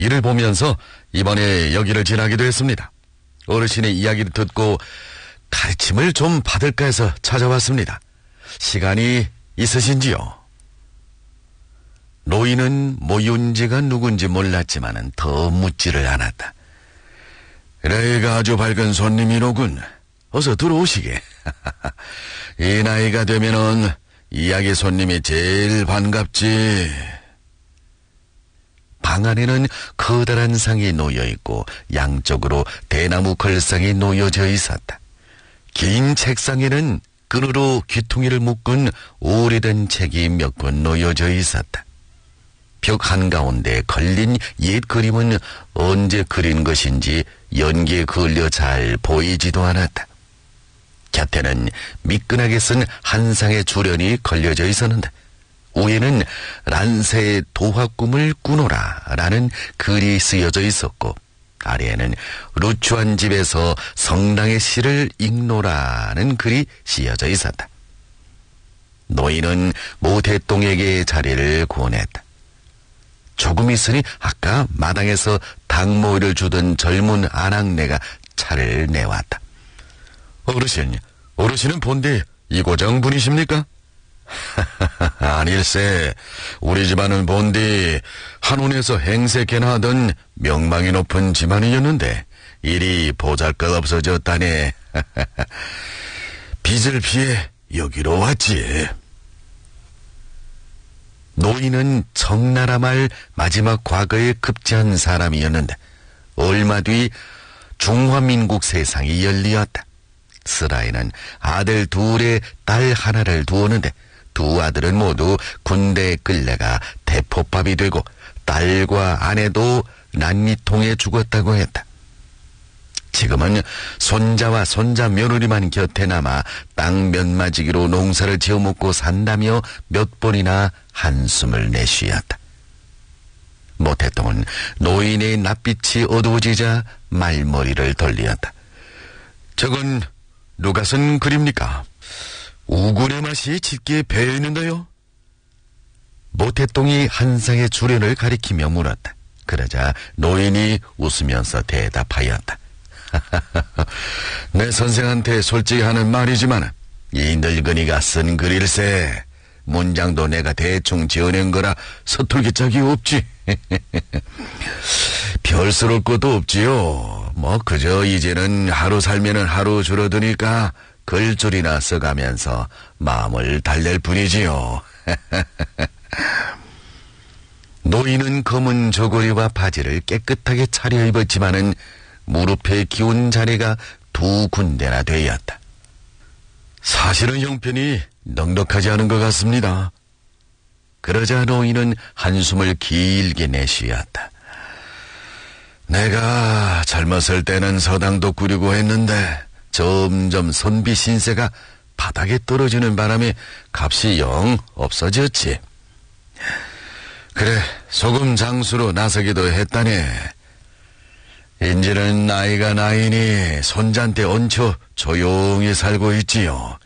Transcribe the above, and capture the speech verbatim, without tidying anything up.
이를 보면서 이번에 여기를 지나기도 했습니다. 어르신의 이야기를 듣고 가르침을 좀 받을까 해서 찾아왔습니다. 시간이 있으신지요? 노인은 모윤지가 누군지 몰랐지만은 더 묻지를 않았다. 그래가 아주 밝은 손님이로군. 어서 들어오시게. 이 나이가 되면은 이야기 손님이 제일 반갑지. 방 안에는 커다란 상이 놓여있고 양쪽으로 대나무 걸상이 놓여져 있었다. 긴 책상에는 끈으로 귀퉁이를 묶은 오래된 책이 몇 권 놓여져 있었다. 벽 한가운데 걸린 옛 그림은 언제 그린 것인지 연기에 걸려 잘 보이지도 않았다. 곁에는 미끈하게 쓴 한 상의 주련이 걸려져 있었는데 위에는 란세의 도화꿈을 꾸노라 라는 글이 쓰여져 있었고 아래에는 루추한 집에서 성랑의 시를 읽노라는 글이 씌어져 있었다. 노인은 모태똥에게 자리를 권했다. 조금 있으니 아까 마당에서 닭모이를 주던 젊은 아낙네가 차를 내왔다. 어르신, 어르신은 본디 이고장 분이십니까? 아닐세. 우리 집안은 본디 한운에서 행세케나 하던 명망이 높은 집안이었는데 일이 보잘것없어졌다네. 빚을 피해 여기로 왔지. 노인은 청나라 말 마지막 과거에 급제한 사람이었는데 얼마 뒤 중화민국 세상이 열리었다. 스라에는 아들 둘에 딸 하나를 두었는데 두 아들은 모두 군대에 끌려가 대포밥이 되고 딸과 아내도 난리통에 죽었다고 했다. 지금은 손자와 손자 며느리만 곁에 남아 땅 몇마지기로 농사를 지어먹고 산다며 몇 번이나 한숨을 내쉬었다. 모태똥은 노인의 낯빛이 어두워지자 말머리를 돌리었다. 저건 누가 쓴 글입니까? 우굴의 맛이 짙게 배어있는데요. 모태똥이 한 상의 주련을 가리키며 물었다. 그러자 노인이 웃으면서 대답하였다. 내 선생한테 솔직히 하는 말이지만 이 늙은이가 쓴 글일세. 문장도 내가 대충 지어낸 거라 서툴기 짝이 없지. 별스러울 것도 없지요. 뭐 그저 이제는 하루 살면은 하루 줄어드니까 글줄이나 써가면서 마음을 달랠 뿐이지요. 노인은 검은 저고리와 바지를 깨끗하게 차려입었지만은 무릎에 기운 자리가 두 군데나 되었다. 사실은 형편이 넉넉하지 않은 것 같습니다. 그러자 노인은 한숨을 길게 내쉬었다. 내가 젊었을 때는 서당도 꾸리고 했는데 점점 선비 신세가 바닥에 떨어지는 바람에 값이 영 없어졌지. 그래, 소금 장수로 나서기도 했다네. 인제는 나이가 나이니 손자한테 얹혀 조용히 살고 있지요.